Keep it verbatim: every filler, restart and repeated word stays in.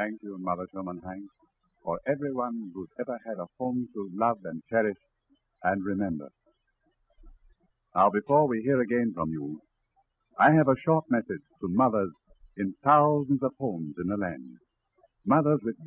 Thank you, Mother Schumann Hanks, for everyone who's ever had a home to love and cherish and remember. Now, before we hear again from you, I have a short message to mothers in thousands of homes in the land. Mothers with